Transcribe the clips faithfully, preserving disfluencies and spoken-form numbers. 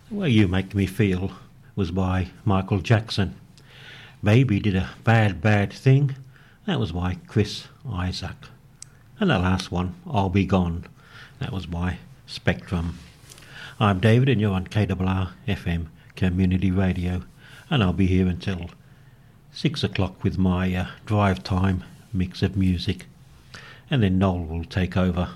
Well, You Make Me Feel was by Michael Jackson. Baby Did a Bad, Bad Thing, that was by Chris Isaac. And the last one, I'll Be Gone, that was by Spectrum. I'm David and you're on K R R F M Community Radio, and I'll be here until six o'clock with my uh, drive time mix of music, and then Noel will take over.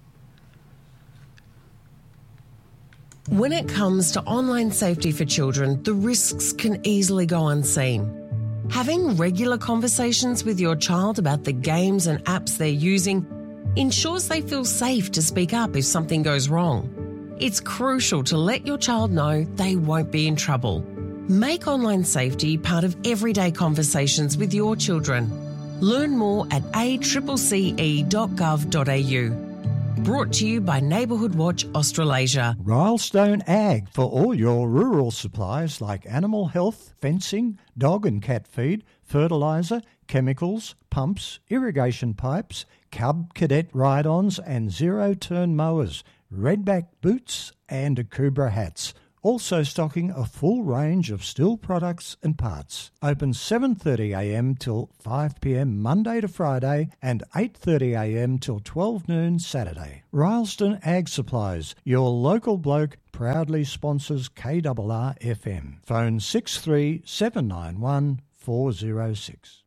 When it comes to online safety for children, the risks can easily go unseen. Having regular conversations with your child about the games and apps they're using ensures they feel safe to speak up if something goes wrong. It's crucial to let your child know they won't be in trouble. Make online safety part of everyday conversations with your children. Learn more at a c c c e dot gov dot a u. Brought to you by Neighbourhood Watch Australasia. Rylestone Ag for all your rural supplies like animal health, fencing, dog and cat feed, fertiliser, chemicals, pumps, irrigation pipes, cub cadet ride-ons and zero-turn mowers, redback boots and Akubra hats. Also stocking a full range of steel products and parts. Open seven thirty a m till five p m Monday to Friday and eight thirty a m till twelve noon Saturday. Rylestone Ag Supplies, your local bloke, proudly sponsors K R R F M. Phone six three seven nine one four zero six.